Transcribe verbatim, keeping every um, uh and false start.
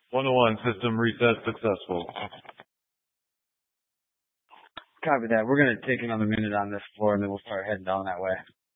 one oh one, system reset successful. Copy that. We're going to take another minute on this floor, and then we'll start heading down that way.